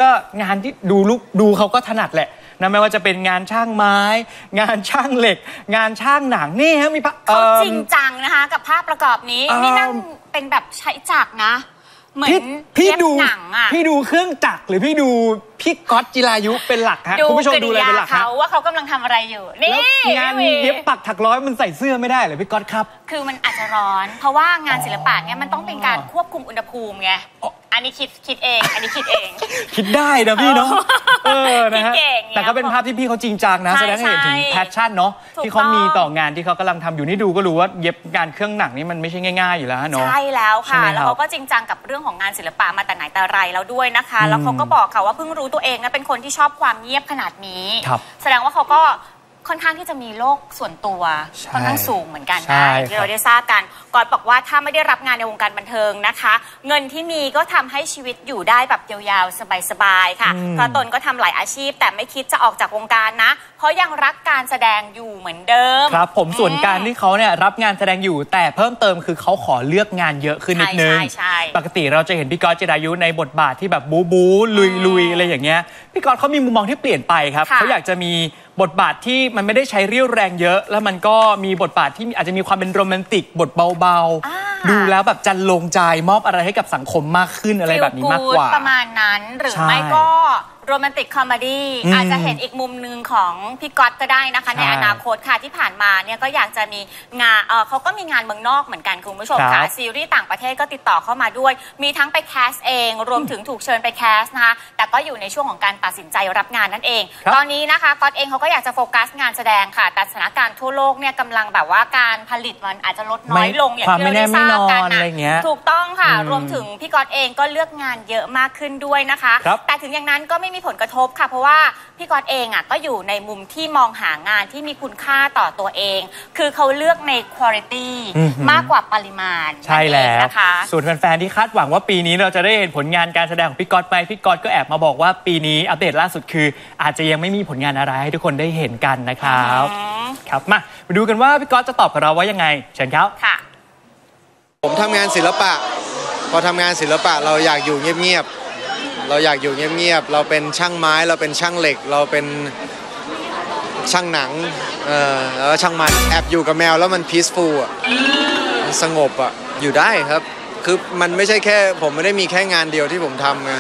งานที่ดูเขาก็ถนัดแหละนะไม่ว่าจะเป็นงานช่างไม้งานช่างเหล็กงานช่างหนังนี่ฮะมีเขาจริงจังนะคะกับภาพประกอบนี้นี่นั่งเป็นแบบใช้จักรนะเหมือนพี่ดูหนังอ่ะพี่ดูเครื่องจักรหรือพี่ดูพี่ก๊อตจิรายุเป็นหลักฮะคุณผู้ชมดูอะไรเป็นหลักเขาว่าเขากำลังทำอะไรอยู่นี่งานเย็บปักถักร้อยมันใส่เสื้อไม่ได้เหรอพี่ก๊อตครับคือมันอาจจะร้อนเพราะว่างานศิลปะเนี่ยมันต้องเป็นการควบคุมอุณหภูมิไงอันนี้คิดเองอันนี้คิดเองคิดได้นะพี่เนาะนะฮะแต่ก็เป็นภาพที่พี่เขาจริงจังนะแสดงให้เห็นถึงแพชชั่นเนาะที่เขามีต่องานที่เขากำลังทำอยู่นี่ดูก็รู้ว่าเย็บงานเครื่องหนังนี่มันไม่ใช่ง่ายๆอยู่แล้วเนาะใช่แล้วค่ะแล้วเขาก็จริงจังกับเรื่องของงานศิลปะมาแต่ไหนแต่ไรแล้วด้วยนะคะแล้วเขาก็บอกค่ะว่าเพิ่งรู้ตัวเองนะเป็นคนที่ชอบความเงียบขนาดนี้แสดงว่าเขาก็ค่อนข้างที่จะมีโลกส่วนตัวค่อนข้างสูงเหมือนกันนะที่เราได้ทราบกันก่อนบอกว่าถ้าไม่ได้รับงานในวงการบันเทิงนะคะเงินที่มีก็ทำให้ชีวิตอยู่ได้แบบยาวๆสบายๆค่ะเพราะตนก็ทำหลายอาชีพแต่ไม่คิดจะออกจากวงการนะเพราะยังรักการแสดงอยู่เหมือนเดิมครับผมส่วนการที่เขาเนี่ยรับงานแสดงอยู่แต่เพิ่มเติมคือเขาขอเลือกงานเยอะขึ้นนิดนึงปกติเราจะเห็นพี่ก๊อตจิรายุในบทบาทที่แบบบู๊ลุยอะไรอย่างเงี้ยพี่ก๊อตเขามีมุมมองที่เปลี่ยนไปครับเขาอยากจะมีบทบาทที่มันไม่ได้ใช้เรี่ยวแรงเยอะแล้วมันก็มีบทบาทที่อาจจะมีความเป็นโรแมนติกบทเบาๆดูแล้วแบบจันลงใจมอบอะไรให้กับสังคมมากขึ้นอะไรแบบนี้มากกว่าประมาณนั้นหรือไม่ก็โรแมนติกคอมเมดี้อาจจะเห็นอีกมุมหนึ่งของพี่ก๊อตก็ได้นะคะในอนาคตค่ะที่ผ่านมาเนี่ยก็อยากจะมีงานเขาก็มีงานเมืองนอกเหมือนกันคุณผู้ชมค่ะซีรีส์ต่างประเทศก็ติดต่อเข้ามาด้วยมีทั้งไปแคสเองรวมถึงถูกเชิญไปแคสนะคะแต่ก็อยู่ในช่วงของการตัดสินใจรับงานนั่นเองตอนนี้นะคะก๊อตเองเขาก็อยากจะโฟกัสงานแสดงค่ะแต่สถานการณ์ทั่วโลกเนี่ยกำลังแบบว่าการผลิตมันอาจจะลดน้อยลงอย่างที่เราได้ทราบกันนะถูกต้องค่ะรวมถึงพี่ก๊อตเองก็เลือกงานเยอะมากขึ้นด้วยนะคะแต่ถึงอย่างนั้นก็ไม่มีผลกระทบค่ะเพราะว่าพี่ก๊อตเองอ่ะก็อยู่ในมุมที่มองหางานที่มีคุณค่าต่อตัวเองคือเขาเลือกใน quality มากกว่าปริมาณใช่แล้วนะคะส่วนแฟนๆที่คาดหวังว่าปีนี้เราจะได้เห็นผลงานการแสดงของพี่ก๊อตไหมพี่ก๊อตก็แอบมาบอกว่าปีนี้อัปเดตล่าสุดคืออาจจะยังไม่มีผลงานอะไรให้ทุกคนได้เห็นกันนะครับครับมาดูกันว่าพี่ก๊อตจะตอบกับเราว่ายังไงเชิญครับค่ะผมทำงานศิลปะพอทำงานศิลปะเราอยากอยู่เงียบเราอยากอยู่เงียบๆเราเป็นช่างไม้เราเป็นช่างเหล็กเราเป็นช่างหนังแล้วช่างมันแอบอยู่กับแมวแล้วมัน peaceful อ่ะมันสงบอ่ะอยู่ได้ครับคือมันไม่ใช่แค่ผมไม่ได้มีแค่งานเดียวที่ผมทำไง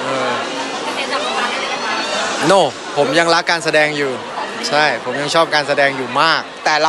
no ผมยังรักการแสดงอยู่ใช่ผมยังชอบการแสดงอยู่มากแต่เรา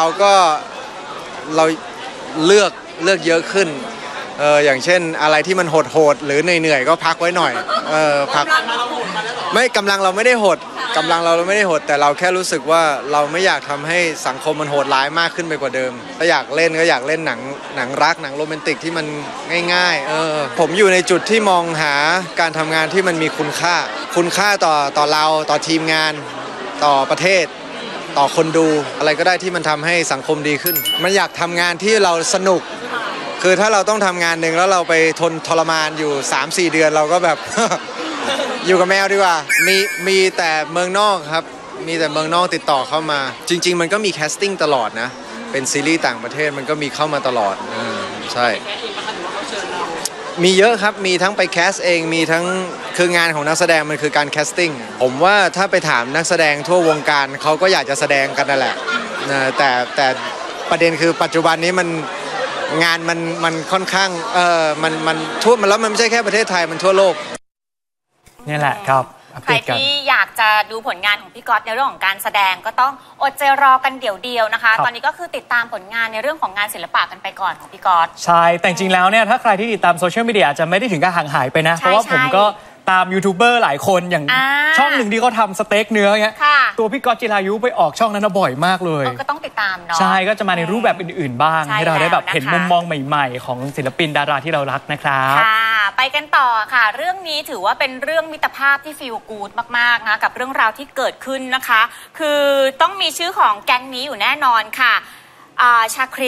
เลือกเยอะขึ้นอย่างเช่นอะไรที่มันโหดหรือเหนื่อยๆก็พักไว้หน่อยพักไม่กำลังเราไม่ได้โหดกำลังเราไม่ได้โหดแต่เราแค่รู้สึกว่าเราไม่อยากทำให้สังคมมันโหดร้ายมากขึ้นไปกว่าเดิมถ้าอยากเล่นก็อยากเล่นหนังรักหนังโรแมนติกที่มันง่ายๆผมอยู่ในจุดที่มองหาการทำงานที่มันมีคุณค่าต่อเราต่อทีมงานต่อประเทศต่อคนดูอะไรก็ได้ที่มันทำให้สังคมดีขึ้นมันอยากทำงานที่เราสนุกคือถ้าเราต้องทำงานหนึ่งแล้วเราไปทรมานอยู่ 3-4 เดือนเราก็แบบ อยู่กับแมวดีกว่ามีแต่เมืองนอกครับมีแต่เมืองนอกติดต่อเข้ามาจริงๆมันก็มีแคสติ้งตลอดนะเป็นซีรีส์ต่างประเทศมันก็มีเข้ามาตลอดใช่มีเยอะครับมีทั้งไปแคสเองมีทั้งคืองานของนักแสดงมันคือการแคสติ้งผมว่าถ้าไปถามนักแสดงทั่ววงการเขาก็อยากจะแสดงกันนั่นแหละแต่ประเด็นคือปัจจุบันนี้งานมันค่อนข้างมันทั่วมันแล้วมันไม่ใช่แค่ประเทศไทยมันทั่วโลกนี่แหละครับใครที่อยากจะดูผลงานของพี่ก๊อตในเรื่องของการแสดงก็ต้องอดใจรอกันเดี๋ยวนะคะตอนนี้ก็คือติดตามผลงานในเรื่องของงานศิลปะกันไปก่อนของพี่ก๊อตใช่แต่จริงแล้วเนี่ยถ้าใครที่ติดตามโซเชียลมีเดียอาจจะไม่ได้ถึงกับห่างหายไปนะเพราะว่าผมก็ตามยูทูบเบอร์หลายคนอย่างช่องหนึ่งที่เขาทำสเต็กเนื้อเงี้ยตัวพี่ก๊อตจิรายุไปออกช่องนั้นบ่อยมากเลยก็ต้องติดตามเนาะใช่ก็จะมาในรูปแบบอื่นๆบ้างให้เราได้แบบเห็นมุมมองใหม่ๆของศิลปินดาราที่เรารักนะครับไปกันต่อค่ะเรื่องนี้ถือว่าเป็นเรื่องมิตรภาพที่ฟีลกู๊ดมากๆนะกับเรื่องราวที่เกิดขึ้นนะคะคือต้องมีชื่อของแก๊งนี้อยู่แน่นอนค่ะชาคริส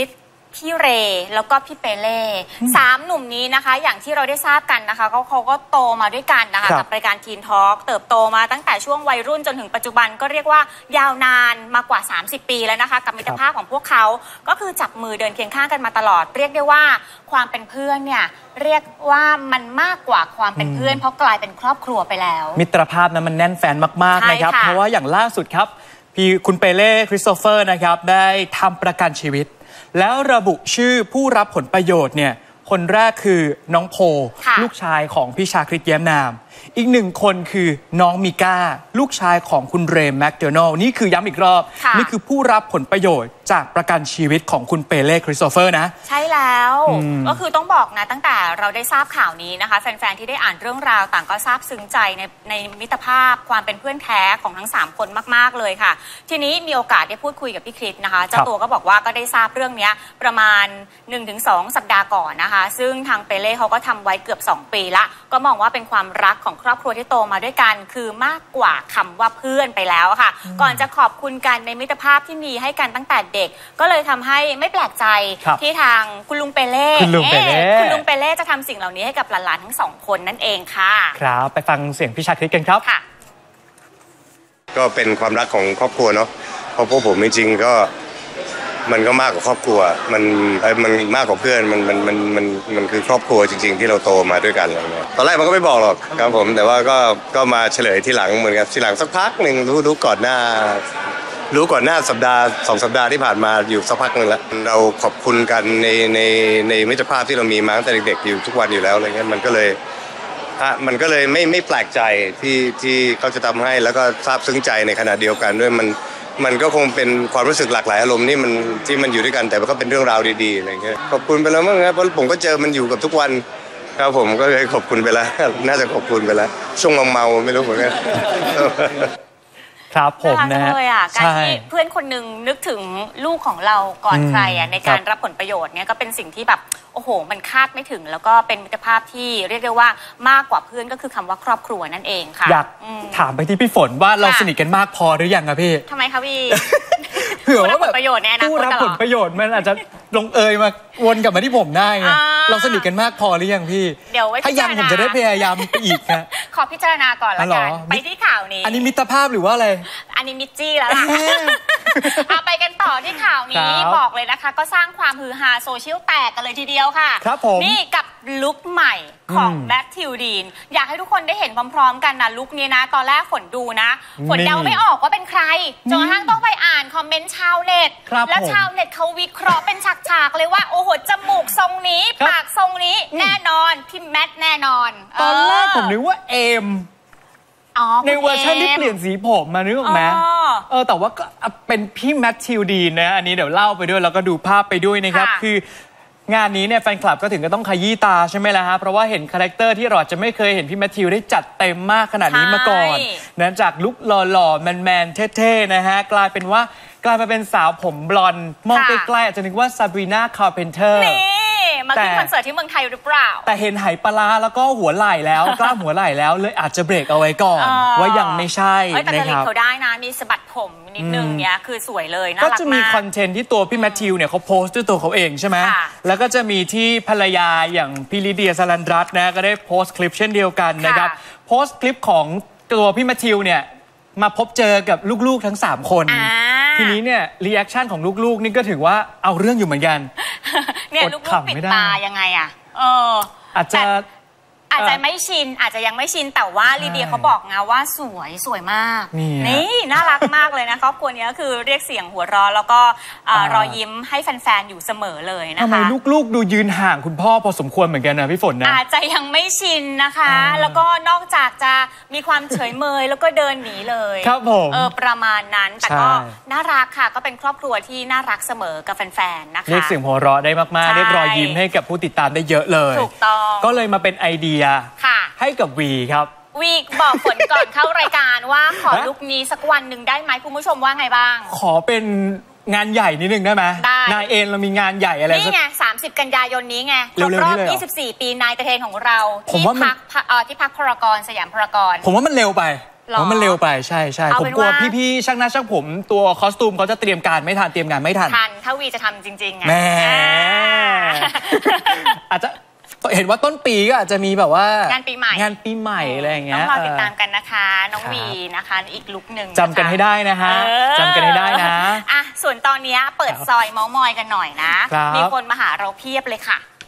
พี่เรแล้วก็พี่เปเล่3 หนุ่มนี้นะคะอย่างที่เราได้ทราบกันนะคะเขาก็โตมาด้วยกันนะคะกับรายการทีนทอล์กเติบโตมาตั้งแต่ช่วงวัยรุ่นจนถึงปัจจุบันก็เรียกว่ายาวนานมากว่า30 ปีแล้วนะคะกับมิตรภาพของพวกเขาก็คือจับมือเดินเคียงข้างกันมาตลอดเรียกได้ว่าความเป็นเพื่อนเนี่ยเรียกว่ามันมากกว่าความเป็นเพื่อนเพราะกลายเป็นครอบครัวไปแล้วมิตรภาพนั้นมันแน่นแฟนมากๆนะครับเพราะว่าอย่างล่าสุดครับคุณเปเล่คริสโตเฟอร์นะครับได้ทำประกันชีวิตแล้วระบุชื่อผู้รับผลประโยชน์เนี่ยคนแรกคือน้องโพลูกชายของพี่ชาคริตแย้มนามอีก1 คนคือน้องมิก้าลูกชายของคุณเรย์แมคโดนัลล์นี่คือย้ำอีกรอบนี่คือผู้รับผลประโยชน์จากประกันชีวิตของคุณเปเล่คริสโตเฟอร์นะใช่แล้วก็คือต้องบอกนะตั้งแต่เราได้ทราบข่าวนี้นะคะแฟนๆที่ได้อ่านเรื่องราวต่างก็ซาบซึ้งใจในมิตรภาพความเป็นเพื่อนแท้ของทั้ง3 คนมากๆเลยค่ะทีนี้มีโอกาสได้พูดคุยกับพี่คริสนะคะเจ้าตัวก็บอกว่าก็ได้ทราบเรื่องนี้ประมาณ 1-2 สัปดาห์ก่อนนะคะซึ่งทางเปเล่เขาก็ทำไว้เกือบ2 ปีละก็มองว่าเป็นความรักของครอบครัวที่โตมาด้วยกันคือมากกว่าคำว่าเพื่อนไปแล้วค่ะก่อนจะขอบคุณกันในมิตรภาพที่มีให้กันตั้งแต่เด็กก็เลยทำให้ไม่แปลกใจที่ทางคุณลุงเปเล่จะทำสิ่งเหล่านี้ให้กับหลานๆทั้ง2 คนนั่นเองค่ะครับไปฟังเสียงพี่ชาคริตกันครับก็เป็นความรักของครอบครัวเนาะเพราะพวกผมจริงๆก็มันก็มากกว่าครอบครัวมันมากกว่าเพื่อนมันคือครอบครัวจริงๆที่เราโตมาด้วยกันอะไรเงี้ยตอนแรกมันก็ไม่บอกหรอกครับผมแต่ว่าก็มาเฉลยทีหลังเหมือนกันทีหลังสักพักหนึ่งรู้ก่อนหน้า2 สัปดาห์ที่ผ่านมาอยู่สักพักนึงแล้วเราขอบคุณกันในมิตรภาพที่เรามีมาตั้งแต่เด็กๆอยู่ทุกวันอยู่แล้วอะไรเงี้ยมันก็เลยไม่แปลกใจที่เขาจะทำให้แล้วก็ซาบซึ้งใจในขณะเดียวกันด้วยมันก็คงเป็นความรู้สึกหลากหลายอารมณ์ที่มันอยู่ด้วยกันแต่มันก็เป็นเรื่องราวดีๆอะไรเงี้ยขอบคุณไปแล้วมั้งครับเพราะผมก็เจอมันอยู่กับทุกวันครับผมก็เลยขอบคุณไปแล้วน่าจะขอบคุณไปแล้วช่วงเมาไม่รู้เหมือนกันครับผมนะเลยอ่ะการที่เพื่อนคนหนึ่งนึกถึงลูกของเราก่อนใครอ่ะในการรับผลประโยชน์เนี่ยก็เป็นสิ่งที่แบบโอ้โหมันคาดไม่ถึงแล้วก็เป็นมิตรภาพที่เรียกได้ว่ามากกว่าเพื่อนก็คือคำว่าครอบครัวนั่นเองค่ะอยากถามไปที่พี่ฝนว่าเราสนิทกันมากพอหรือยังอะพี่ทำไมคะพี่เผื่อว่าแบบผู้รับผลประโยชน์มันอาจจะลงเอยมาวนกลับมาที่ผมได้ไงเราสนิทกันมากพอหรือยังพี่ถ้ายังผมจะได้พยายามไปอีกนะขอพิจารณาก่อนละกันไปที่ข่าวนี้อันนี้มิตรภาพหรือว่าอะไรอันนี้มิจจี้แล้วล่ะเอาไปกันต่อที่ข่าวนี้บอกเลยนะคะก็สร้างความฮือฮาโซเชียลแตกกันเลยทีเดียวค่ะนี่กับลุคใหม่ของแมทธิวดีนอยากให้ทุกคนได้เห็นพร้อมๆกันนะลุคนี้นะตอนแรกฝนดูนะฝนเดาไม่ออกว่าเป็นใครจนกระทั่งต้องไปอ่านคอมเมนต์ชาวเน็ตแล้วชาวเน็ตเขาวิเคราะห์เป็นฉากๆเลยว่าโอ้โหจมูกทรงนี้ปากทรงนี้แน่นอนพี่แมทแน่นอนตอนแรกผมนึกว่าเอมในเวอร์ชันที่เปลี่ยนสีผมมานึกออกไหมแต่ว่าก็เป็นพี่แมทธิวดีนนะอันนี้เดี๋ยวเล่าไปด้วยแล้วก็ดูภาพไปด้วยนะครับคืองานนี้เนี่ยแฟนคลับก็ถึงก็ต้องขยี้ตาใช่ไหมล่ะฮะเพราะว่าเห็นคาแรคเตอร์ที่เราจะไม่เคยเห็นพี่แมทธิวได้จัดเต็มมากขนาดนี้มาก่อนนะจากลุคหล่อๆแมนๆเท่ๆนะฮะกลายมาเป็นสาวผมบลอนด์มองใกล้ๆอาจจะนึกว่าซาบรีนาคาร์เพนเตอร์มาขึ้นคอนเสิร์ตที่เมืองไทยหรือเปล่าแต่เห็นไหปลาแล้วก็หัวไหล่แล้วกล้ามหัวไหล่แล้วเลยอาจจะเบรกเอาไว้ก่อนว่ายังไม่ใช่แต่จริตเขาได้นะมีสะบัดผมนิดนึงเนี่ยคือสวยเลยน่ารักมากก็จะมีคอนเทนต์ที่ตัวพี่แมทธิวเนี่ยเขาโพสต์ด้วยตัวเขาเองใช่ไหมแล้วก็จะมีที่ภรรยาอย่างพี่ลิเดียสลันรัตน์นะก็ได้โพสต์คลิปเช่นเดียวกันนะครับโพสต์คลิปของตัวพี่แมทธิวเนี่ยมาพบเจอกับลูกๆทั้ง3 คนทีนี้เนี่ยรีแอคชั่นของลูกๆนี่ก็ถือว่าเอาเรื่องอยู่เหมือนกันเนี่ยลูกๆปิดตายังไงอ่ะอาจจะไม่ชินอาจจะยังไม่ชินแต่ว่าลีเดียเขาบอกนะว่าสวยมากนี่น่ารักมากเลยนะครอบครัวนี้ก็คือเรียกเสียงหัวเราะแล้วก็รอยยิ้มให้แฟนๆอยู่เสมอเลยนะคะทำไมลูกๆดูยืนห่างคุณพ่อพอสมควรเหมือนกันนะพี่ฝนนะอาจจะยังไม่ชินนะคะแล้วก็นอกจากจะมีความเฉยเมยแล้วก็เดินหนีเลยครับผมประมาณนั้นแต่ก็น่ารักค่ะก็เป็นครอบครัวที่น่ารักเสมอกับแฟนๆนะคะเรียกเสียงหัวเราะได้มากๆเรียกรอยยิ้มให้กับผู้ติดตามได้เยอะเลยถูกต้องก็เลยมาเป็นไอเดียให้กับวีครับวีบอกฝนก่อนเข้ารายการว่าขอลุคนี้สักวันหนึ่งได้ไหมคุณผู้ชมว่าไงบ้างขอเป็นงานใหญ่นิดนึงได้ไหมนายเอ็นเรามีงานใหญ่อะไรนี่ไง30 กันยายนนี้ไงครบรอบ24 ปีนายเตเทนของเราที่พักพารากอนสยามพารากอนผมว่ามันเร็วไปหรอมันเร็วไปใช่ใช่เอาผมเป็นกลัวว่าพี่ๆช่างหน้าช่างผมตัวคอสตูมเขาจะเตรียมการไม่ทันเตรียมงานไม่ทันทันถ้าวีจะทำจริงๆไงแหม่อ่าอาจจะเห็นว่าต้นปีก็อาจจะมีแบบว่างานปีใหม่งานปีใหม่อะไรอย่างเงี้ต้ยองรอติดตามกันนะคะ น้องครับวีนะคะอีกลุกหนึ่งจำกันให้ได้นะฮะเออจำกันให้ได้นะอ่ะส่วนตอนนี้เปิดซอยเมาส์มอยกันหน่อยนะครับมีคนมาหาเราเพียบเลยค่ะ